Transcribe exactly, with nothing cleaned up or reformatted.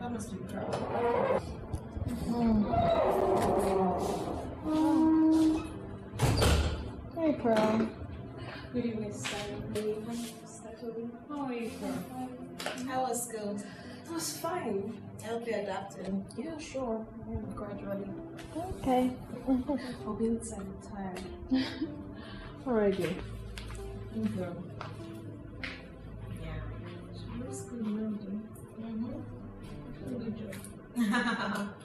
That must be proud. Mm. Um, hey, Pearl. Good evening, How are you, Pearl? How was school? It was fine. I hope you're adapting. Yeah, sure. Mm, gradually. Okay. I'll be inside tired. Alrighty. Okay. Yeah. So what's good, London? Mm-hmm. Good job.